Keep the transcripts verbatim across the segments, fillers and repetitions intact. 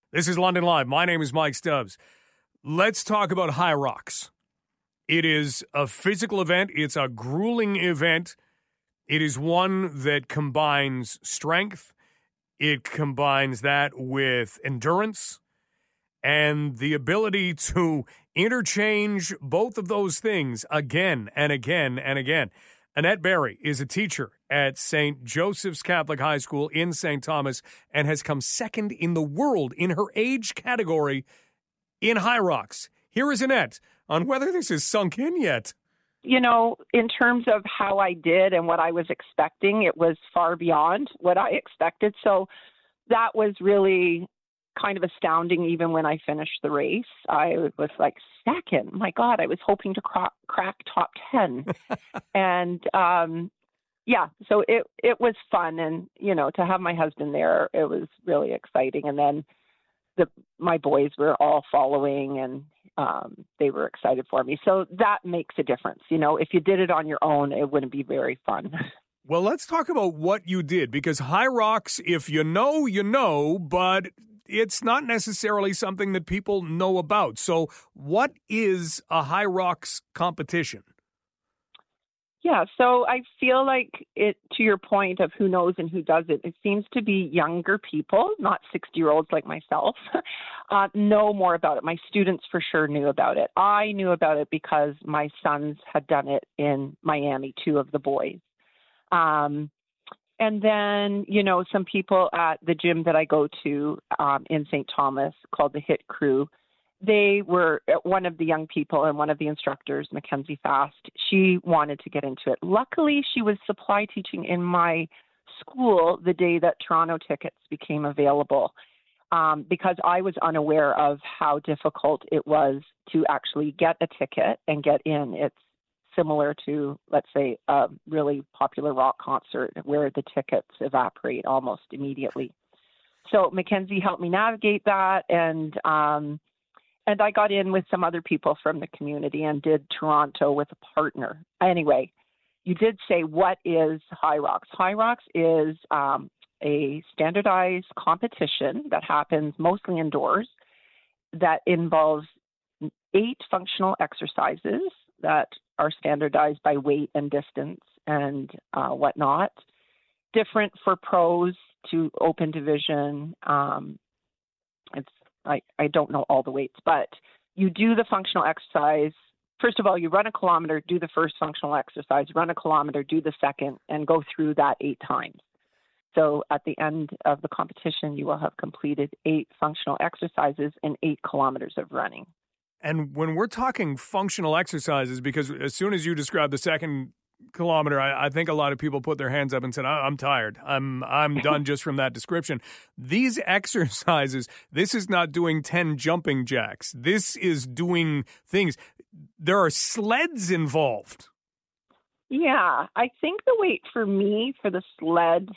This is London Live. My name is Mike Stubbs. Let's talk about High Rocks. It is a physical event. It's a grueling event. It is one that combines strength. It combines that with endurance and the ability to interchange both of those things again and again and again. Annette Barry is a teacher at Saint Joseph's Catholic High School in Saint Thomas and has come second in the world in her age category in High Rocks. Here is Annette on whether this is sunk in yet. You know, in terms of how I did and what I was expecting, it was far beyond what I expected. So that was really kind of astounding even when I finished the race. I was like, second, my God, I was hoping to crack, crack top ten. and um, yeah, so it, it was fun. And, you know, to have my husband there, it was really exciting. And then the my boys were all following and um, they were excited for me. So that makes a difference. You know, if you did it on your own, it wouldn't be very fun. Well, let's talk about what you did, because High Rocks, if you know, you know, but it's not necessarily something that people know about. So what is a High Rocks competition? Yeah, so I feel like it, to your point of who knows and who doesn't, it seems to be younger people, not sixty-year-olds like myself, uh, know more about it. My students for sure knew about it. I knew about it because my sons had done it in Miami, two of the boys. Um, and then, you know, some people at the gym that I go to um, in Saint Thomas called the HIT Crew, they were one of the young people and one of the instructors, Mackenzie Fast. She wanted to get into it. Luckily, she was supply teaching in my school the day that Toronto tickets became available um, because I was unaware of how difficult it was to actually get a ticket and get in. It's similar to, let's say, a really popular rock concert where the tickets evaporate almost immediately. So Mackenzie helped me navigate that, and um, and I got in with some other people from the community and did Toronto with a partner. Anyway, you did say, what is High Rocks? High Rocks is um, a standardized competition that happens mostly indoors that involves eight functional exercises that are standardized by weight and distance and uh, whatnot. Different for pros to open division. Um, it's I, I don't know all the weights, but you do the functional exercise. First of all, you run a kilometer, do the first functional exercise, run a kilometer, do the second, and go through that eight times. So at the end of the competition, you will have completed eight functional exercises and eight kilometers of running. And when we're talking functional exercises, because as soon as you describe the second kilometer, I, I think a lot of people put their hands up and said, I'm tired. I'm I'm done just from that description. These exercises, this is not doing ten jumping jacks. This is doing things. There are sleds involved. Yeah, I think the weight for me for the sled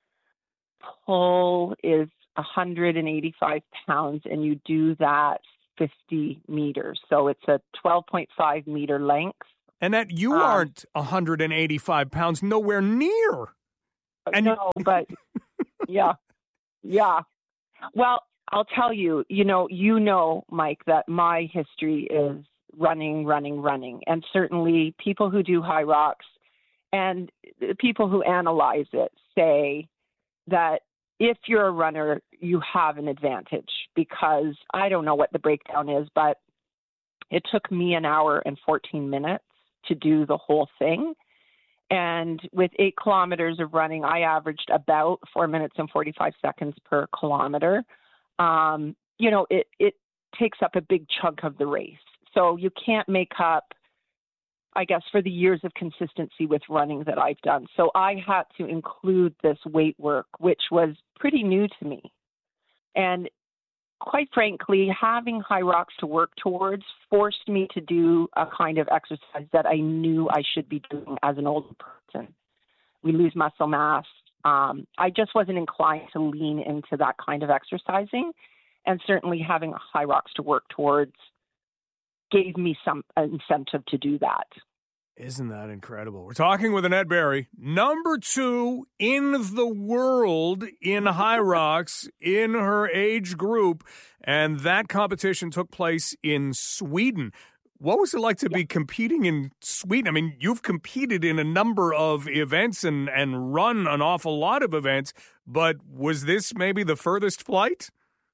pull is one hundred eighty-five pounds, and you do that fifty meters. So it's a twelve point five meter length. And that you um, aren't one hundred eighty-five pounds, nowhere near. And no, but yeah, yeah. Well, I'll tell you, you know, you know, Mike, that my history is running, running, running. And certainly people who do High Rocks and people who analyze it say that if you're a runner, you have an advantage, because I don't know what the breakdown is, but it took me an hour and fourteen minutes to do the whole thing. And with eight kilometers of running, I averaged about four minutes and forty-five seconds per kilometer. Um, you know, it, it takes up a big chunk of the race. So you can't make up, I guess, for the years of consistency with running that I've done. So I had to include this weight work, which was pretty new to me. And quite frankly, having High Rocks to work towards forced me to do a kind of exercise that I knew I should be doing as an older person. We lose muscle mass. Um, I just wasn't inclined to lean into that kind of exercising. And certainly having a High Rocks to work towards gave me some incentive to do that. Isn't that incredible? We're talking with Annette Barry, number two in the world in high rocks in her age group, and that competition took place in Sweden. What was it like to be competing in Sweden? I mean, you've competed in a number of events and, and run an awful lot of events, but was this maybe the furthest flight?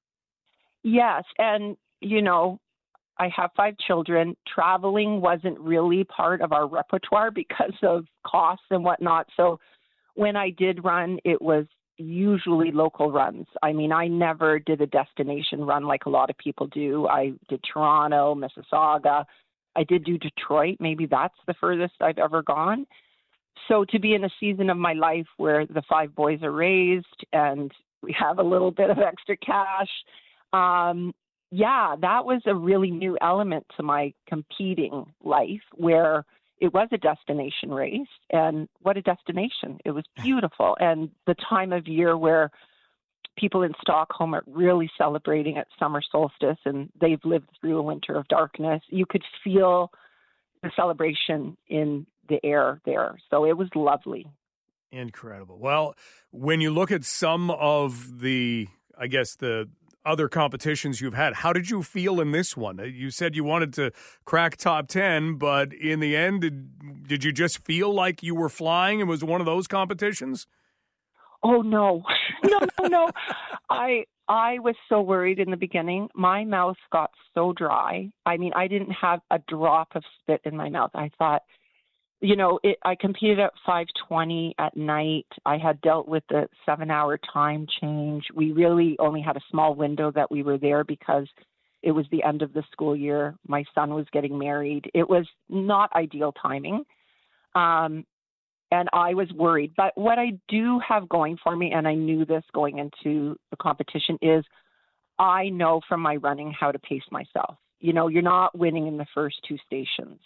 Yes, and, you know, I have five children. Traveling wasn't really part of our repertoire because of costs and whatnot. So when I did run, it was usually local runs. I mean, I never did a destination run like a lot of people do. I did Toronto, Mississauga. I did do Detroit. Maybe that's the furthest I've ever gone. So to be in a season of my life where the five boys are raised and we have a little bit of extra cash, um, yeah, that was a really new element to my competing life where it was a destination race. And what a destination. It was beautiful. And the time of year where people in Stockholm are really celebrating at summer solstice and they've lived through a winter of darkness, you could feel the celebration in the air there. So it was lovely. Incredible. Well, when you look at some of the, I guess, the other competitions you've had, how did you feel in this one? You said you wanted to crack top ten, but in the end, did, did you just feel like you were flying? It was one of those competitions? Oh, no, no, no, no. I I was so worried in the beginning. My mouth got so dry. I mean, I didn't have a drop of spit in my mouth. I thought, you know, it, I competed at five twenty at night. I had dealt with the seven-hour time change. We really only had a small window that we were there because it was the end of the school year. My son was getting married. It was not ideal timing, um, and I was worried. But what I do have going for me, and I knew this going into the competition, is I know from my running how to pace myself. You know, you're not winning in the first two stations.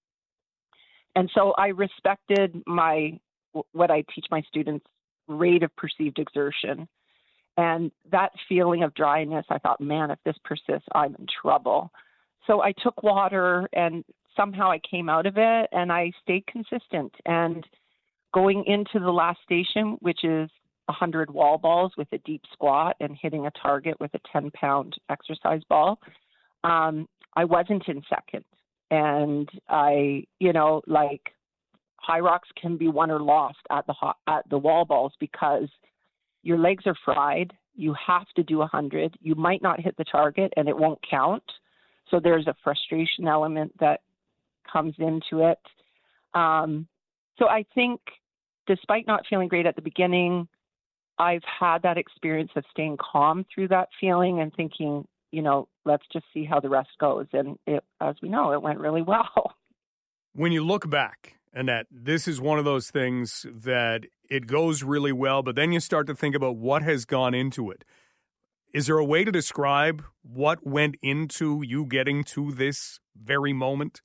And so I respected my, what I teach my students, rate of perceived exertion. And that feeling of dryness, I thought, man, if this persists, I'm in trouble. So I took water and somehow I came out of it and I stayed consistent. And going into the last station, which is one hundred wall balls with a deep squat and hitting a target with a ten pound exercise ball, um, I wasn't in second. And I, you know, like high rocks can be won or lost at the ho- at the wall balls because your legs are fried. You have to do one hundred. You might not hit the target and it won't count. So there's a frustration element that comes into it. Um, so I think despite not feeling great at the beginning, I've had that experience of staying calm through that feeling and thinking, you know, let's just see how the rest goes. And it, as we know, it went really well. When you look back, Annette, this is one of those things that it goes really well, but then you start to think about what has gone into it. Is there a way to describe what went into you getting to this very moment?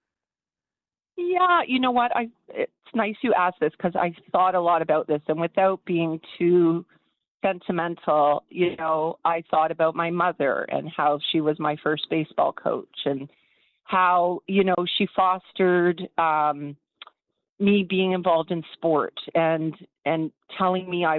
Yeah, you know what? I it's nice you asked this because I thought a lot about this, and without being too sentimental, you know, I thought about my mother and how she was my first baseball coach and how, you know, she fostered um, me being involved in sport and and telling me I